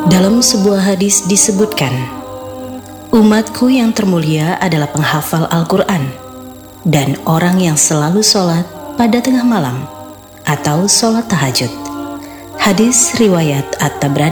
Dalam sebuah hadis disebutkan, umatku yang termulia adalah penghafal Al-Quran dan orang yang selalu sholat pada tengah malam atau sholat tahajud. Hadis riwayat At-Tabrani.